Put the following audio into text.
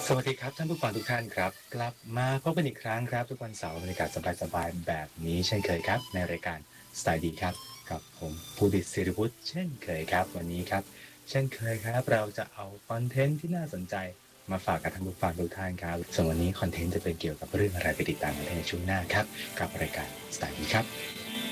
สวัสดีครับท่านผู้ฟังทุกท่านครับกลับมาพบกันอีกครั้งครับทุกวันเสาร์บรรยากาศสบายๆแบบนี้เช่นเคยครับในรายการสไตล์ดีครับกับผมภูดิตศิริวุฒิเช่นเคยครับวันนี้ครับเช่นเคยครับเราจะเอาคอนเทนต์ที่น่าสนใจมาฝากกับท่านผู้ฟังทุกท่านครับส่วนวันนี้คอนเทนต์จะเป็นเกี่ยวกับเรื่องอะไรไปติดตามกันในช่วงหน้าครับกับรายการสไตล์ดีครับ